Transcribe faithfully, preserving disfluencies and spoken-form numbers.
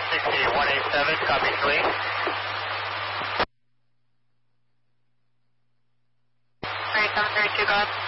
sixty, one eight seven, copy three. Alright, seven thirty-two, go ahead.